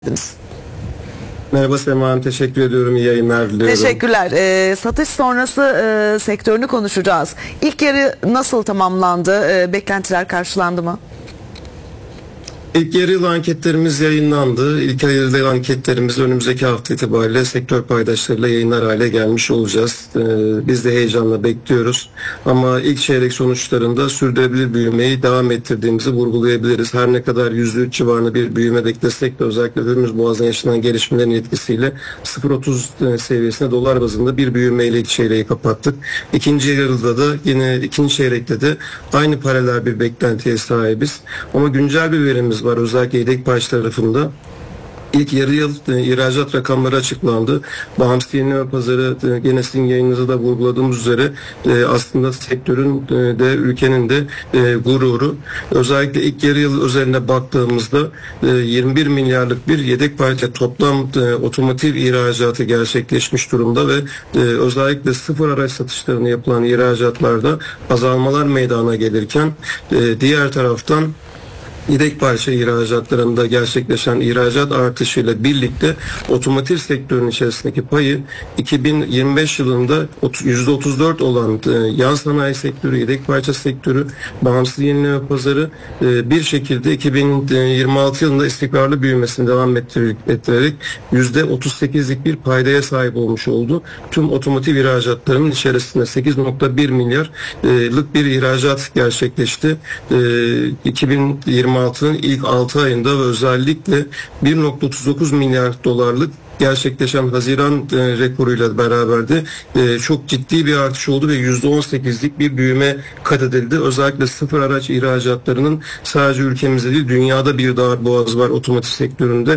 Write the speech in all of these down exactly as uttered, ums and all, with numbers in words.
Diniz. Merhaba Sema Hanım, teşekkür ediyorum. İyi yayınlar diliyorum. Teşekkürler. Ee, satış sonrası e, sektörünü konuşacağız. İlk yarı nasıl tamamlandı? E, beklentiler karşılandı mı? İlk yarı yıl anketlerimiz yayınlandı. İlk yarı yıl anketlerimiz önümüzdeki hafta itibariyle sektör paydaşlarıyla yayınlar hale gelmiş olacağız. Ee, biz de heyecanla bekliyoruz. Ama ilk çeyrek sonuçlarında sürdürülebilir büyümeyi devam ettirdiğimizi vurgulayabiliriz. Her ne kadar yüzde üç civarında bir büyüme beklesek de özellikle Hürmüz Boğazı'nda yaşanan gelişmelerin etkisiyle sıfır virgül otuz seviyesinde dolar bazında bir büyümeyle ilk çeyreği kapattık. İkinci yarıda da yine ikinci çeyrekte de aynı paralel bir beklentiye sahibiz. Ama güncel bir verimiz var özellikle yedek parça tarafında. İlk yarı yıl e, ihracat rakamları açıklandı. Bağımsız yenileme pazarı e, gene sizin yayınınızda da vurguladığımız üzere e, aslında sektörün e, de ülkenin de e, gururu. Özellikle ilk yarı yıl özeline baktığımızda e, yirmi bir milyarlık bir yedek parça toplam e, otomotiv ihracatı gerçekleşmiş durumda ve e, özellikle sıfır araç satışlarını yapılan ihracatlarda azalmalar meydana gelirken e, diğer taraftan yedek parça ihracatlarında gerçekleşen ihracat artışıyla birlikte otomotiv sektörünün içerisindeki payı iki bin yirmi beş yılında yüzde otuz dört olan e, yan sanayi sektörü, yedek parça sektörü, bağımsız yenileme pazarı e, bir şekilde iki bin yirmi altı yılında istikrarlı büyümesini devam ettirerek yüzde otuz sekizlik bir paydaya sahip olmuş oldu. Tüm otomotiv ihracatlarının içerisinde sekiz virgül bir milyarlık bir ihracat gerçekleşti. E, iki bin yirmi altının ilk altı ayında ve özellikle bir virgül otuz dokuz milyar dolarlık gerçekleşen Haziran e, rekoruyla beraber de e, çok ciddi bir artış oldu ve yüzde on sekizlik bir büyüme kaydedildi. Özellikle sıfır araç ihracatlarının sadece ülkemizde değil dünyada bir darboğaz var otomotiv sektöründe.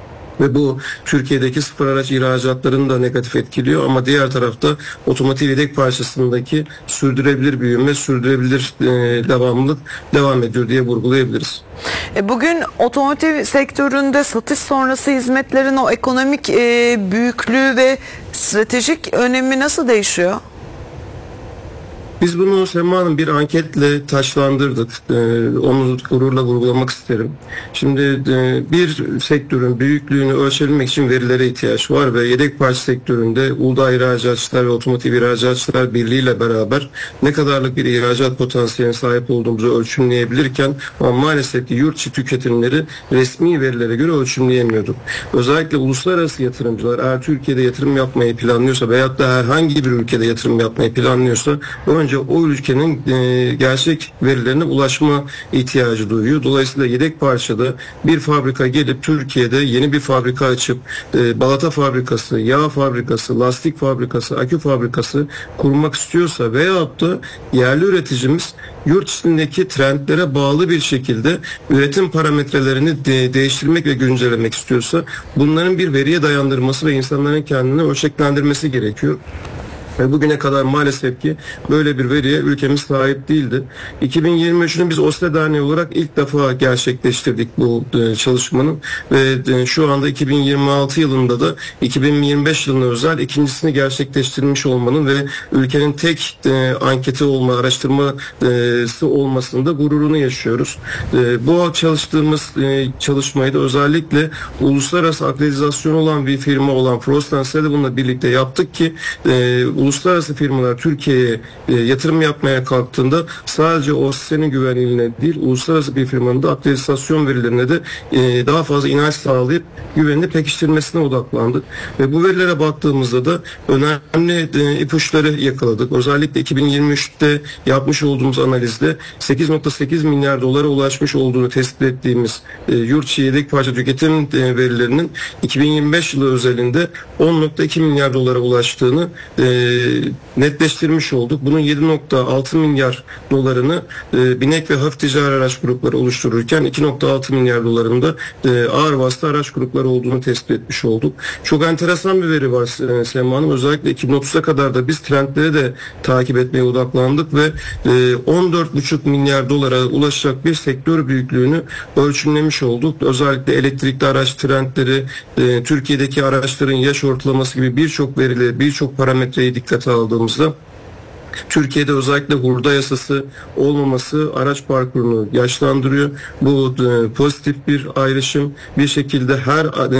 Ve bu Türkiye'deki sıfır araç ihracatlarını da negatif etkiliyor ama diğer tarafta otomotiv yedek parçasındaki sürdürülebilir büyüme, sürdürülebilir e, devamlılık devam ediyor diye vurgulayabiliriz. Bugün otomotiv sektöründe satış sonrası hizmetlerin o ekonomik e, büyüklüğü ve stratejik önemi nasıl değişiyor? Biz bunu Sema Hanım bir anketle taşlandırdık. Ee, onu gururla vurgulamak isterim. Şimdi e, bir sektörün büyüklüğünü ölçebilmek için verilere ihtiyaç var ve yedek parça sektöründe Uludağ İhracatçılar ve Otomotiv İhracatçılar Birliği ile beraber ne kadarlık bir ihracat potansiyeline sahip olduğumuzu ölçümleyebilirken ama maalesef ki yurt içi tüketimleri resmi verilere göre ölçümleyemiyorduk. Özellikle uluslararası yatırımcılar eğer Türkiye'de yatırım yapmayı planlıyorsa veyahut da herhangi bir ülkede yatırım yapmayı planlıyorsa önce o ülkenin e, gerçek verilerine ulaşma ihtiyacı duyuyor. Dolayısıyla yedek parçada bir fabrika gelip Türkiye'de yeni bir fabrika açıp e, balata fabrikası, yağ fabrikası, lastik fabrikası, akü fabrikası kurmak istiyorsa veyahut da yerli üreticimiz yurt içindeki trendlere bağlı bir şekilde üretim parametrelerini de değiştirmek ve güncellemek istiyorsa bunların bir veriye dayandırması ve insanların kendini ölçeklendirmesi gerekiyor. Ve bugüne kadar maalesef ki böyle bir veriye ülkemiz sahip değildi. iki bin yirmi üç'ünü biz OSLE Derneği olarak ilk defa gerçekleştirdik bu e, çalışmanın ve e, şu anda iki bin yirmi altı yılında da iki bin yirmi beş yılına özel ikincisini gerçekleştirmiş olmanın ve ülkenin tek e, anketi olma, araştırması olmasında gururunu yaşıyoruz. E, bu çalıştığımız e, çalışmayı da özellikle uluslararası akreditasyonu olan bir firma olan Frost and Sullivan'la birlikte yaptık ki e, uluslararası firmalar Türkiye'ye e, yatırım yapmaya kalktığında sadece OSLE'nin güvenliğine değil uluslararası bir firmanın da akreditasyon verilerine de e, daha fazla inanç sağlayıp güvenini pekiştirmesine odaklandık. Ve bu verilere baktığımızda da önemli e, ipuçları yakaladık. Özellikle iki bin yirmi üç'te yapmış olduğumuz analizde sekiz virgül sekiz milyar dolara ulaşmış olduğunu tespit ettiğimiz e, yurt içi yedek parça tüketim e, verilerinin iki bin yirmi beş yılı özelinde on virgül iki milyar dolara ulaştığını e, netleştirmiş olduk. Bunun yedi virgül altı milyar dolarını e, binek ve hafif ticari araç grupları oluştururken iki virgül altı milyar dolarında e, ağır vasıta araç grupları olduğunu tespit etmiş olduk. Çok enteresan bir veri var e, Sema Hanım. Özellikle iki bin otuz'a kadar da biz trendleri de takip etmeye odaklandık ve e, on dört virgül beş milyar dolara ulaşacak bir sektör büyüklüğünü ölçümlemiş olduk. Özellikle elektrikli araç trendleri, e, Türkiye'deki araçların yaş ortalaması gibi birçok verileri, birçok parametreyi dikkate aldığımızda Türkiye'de özellikle hurda yasası olmaması araç parkurunu yaşlandırıyor. Bu e, pozitif bir ayrışım. Bir şekilde her